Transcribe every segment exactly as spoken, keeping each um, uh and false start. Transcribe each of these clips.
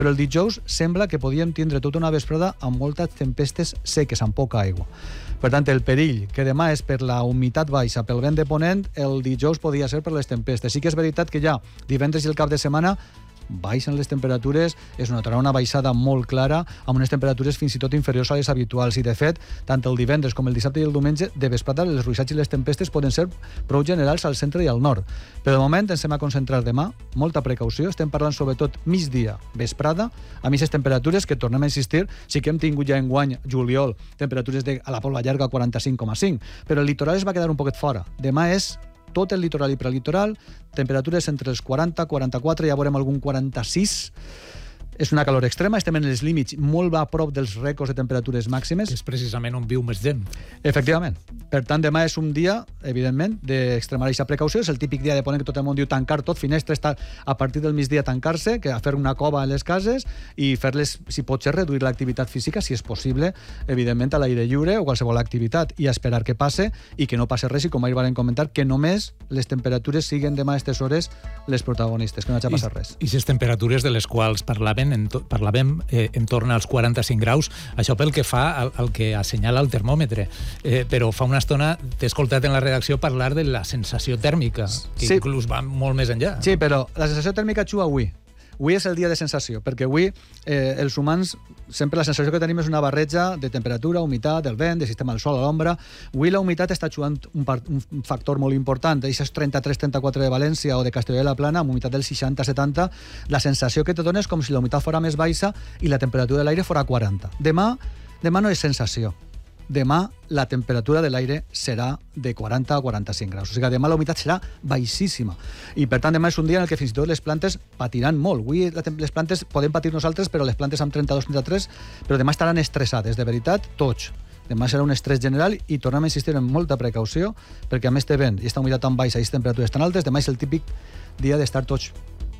Però el dijous sembla que podíem tindre tota una vesprada amb moltes tempestes seques, amb poca aigua. Per tant, el perill, que demà és per la humitat baixa, pel vent de ponent, el dijous podia ser per les tempestes. Sí que és veritat que ja divendres i el cap de setmana baixen les temperatures, es notarà una baixada molt clara, amb unes temperatures fins i tot inferiors a les habituals, i de fet, tant el divendres com el dissabte i el diumenge, de vesprada, les ruixats i les tempestes poden ser prou generals al centre i al nord. Però de moment ens hem a concentrar demà, molta precaució, estem parlant sobretot migdia, vesprada, amb aquestes temperatures que, tornem a insistir, sí que hem tingut ja enguany, juliol, temperatures de, a la Pobla Llarga quaranta-cinc coma cinc, però el litoral es va quedar un poquet fora. Demà és tot el litoral i prelitoral, temperatures entre els quaranta, quaranta-quatre, ja veurem algun quaranta-sis. És una calor extrema, estem en els límits molt a prop dels rècords de temperatures màximes. És precisament on viu més gent. Efectivament. Per tant, demà és un dia, evidentment, d'extremar aquesta precaució. És el típic dia de ponent que tot el món diu tancar tot, finestres, a partir del migdia tancar-se, que a fer una cova a les cases i fer-les, si pot ser, reduir l'activitat física, si és possible, evidentment, a l'aire lliure o qualsevol activitat, i a esperar que passe i que no passe res, i com ahir van comentar, que només les temperatures siguen demà a aquestes hores les protagonistes, que no hagi passat res. I les temperatures de les quals parlaven En to, parlàvem eh, en torn als quaranta-cinc graus, això pel que fa al, al que assenyala el termòmetre, eh, però fa una estona t'he escoltat en la redacció parlar de la sensació tèrmica, que sí, inclús va molt més enllà. Sí, però la sensació tèrmica juga avui. Avui és el dia de sensació, perquè avui eh, els humans, sempre la sensació que tenim és una barreja de temperatura, humitat, del vent, de sistema del sol a l'ombra. Avui la humitat està jugant un, part, un factor molt important. Això trenta-tres trenta-quatre de València o de Castelló de la Plana, amb humitat del seixanta setanta, la sensació que te dona és com si la humitat fora més baixa i la temperatura de l'aire fora quaranta. Demà, demà no és sensació. Demà la temperatura de l'aire serà de quaranta a quaranta-cinc graus. O sigui que demà la humitat serà baixíssima. I per tant demà és un dia en què fins i tot les plantes patiran molt. Avui les plantes podem patir nosaltres, però les plantes amb trenta-dos trenta-tres, però demà estaran estressades, de veritat, tots. Demà serà un estrès general i tornem a insistir en molta precaució, perquè a més té vent i aquesta humitat tan baixa i aquestes temperatures tan altes, demà és el típic dia d'estar tots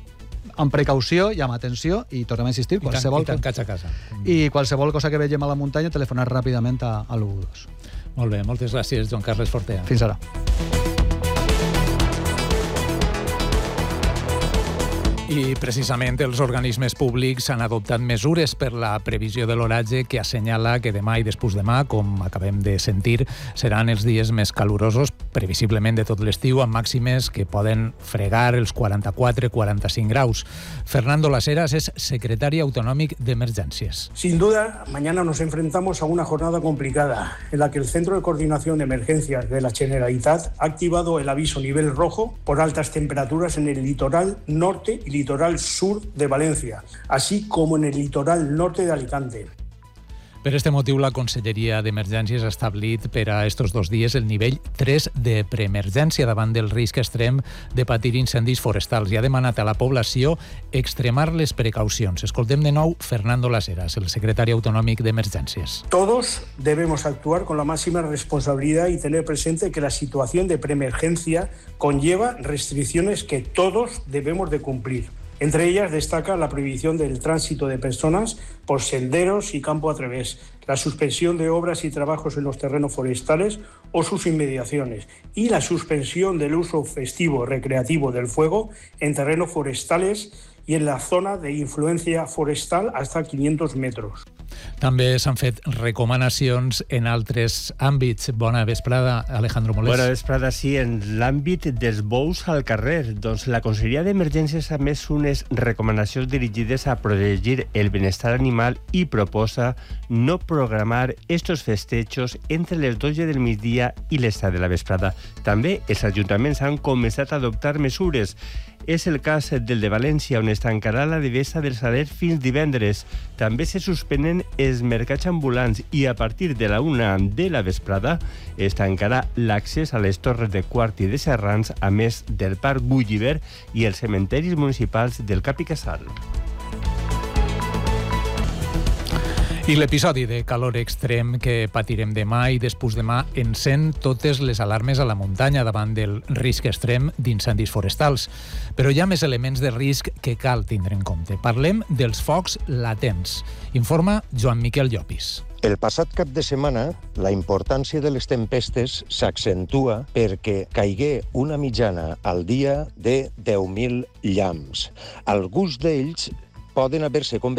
amb precaució i amb atenció, i tornem a insistir, I qualsevol, tan, i tancats a casa. I qualsevol cosa que vegem a la muntanya, telefonar ràpidament a, a l'u dos. Molt bé, moltes gràcies, Joan Carles Fortea. Fins ara. I precisament els organismes públics han adoptat mesures per la previsió de l'oratge que assenyala que demà i després demà, com acabem de sentir, seran els dies més calorosos, previsiblement de tot l'estiu, amb màximes que poden fregar els quaranta-quatre quaranta-cinc graus. Fernando Las Heras es secretario autonómico de emergencias. Sin duda, mañana nos enfrentamos a una jornada complicada en la que el Centro de Coordinación de Emergencias de la Generalitat ha activado el aviso nivel rojo por altas temperaturas en el litoral norte y litoral sur de Valencia, así como en el litoral norte de Alicante. Per este motiu, la Conselleria d'Emergències ha establit per a estos dos dies el nivell tres de preemergència davant del risc extrem de patir incendis forestals i ha demanat a la població extremar les precaucions. Escoltem de nou Fernando Las Heras, el secretari autonòmic d'Emergències. Todos debemos actuar con la máxima responsabilidad y tener presente que la situación de preemergencia conlleva restricciones que todos debemos de cumplir. Entre ellas destaca la prohibición del tránsito de personas por senderos y campo a través, la suspensión de obras y trabajos en los terrenos forestales o sus inmediaciones y la suspensión del uso festivo recreativo del fuego en terrenos forestales y en la zona de influencia forestal hasta quinientos metros. També s'han fet recomanacions en altres àmbits. Bona vesprada, Alejandro Molés. Bona vesprada, sí, en l'àmbit dels bous al carrer. Doncs la Conselleria d'Emergències ha més unes recomanacions dirigides a protegir el benestar animal i proposa no programar estos festejos entre les dotze del migdia i les set de la vesprada. També els ajuntaments han començat a adoptar mesures. És el cas del de València, on es tancarà la devesa del Saler fins divendres. També se suspenen els mercats ambulants i a partir de la una de la vesprada es tancarà l'accés a les torres de Quart i de Serrans, a més del Parc Gulliver i els cementeris municipals del Cap i Casal. I l'episodi de calor extrem que patirem demà i després demà encén totes les alarmes a la muntanya davant del risc extrem d'incendis forestals. Però hi ha més elements de risc que cal tindre en compte. Parlem dels focs latents. Informa Joan Miquel Llopis. El passat cap de setmana, la importància de les tempestes s'accentua perquè caigué una mitjana al dia de deu mil llamps. Alguns d'ells poden haver-se convertit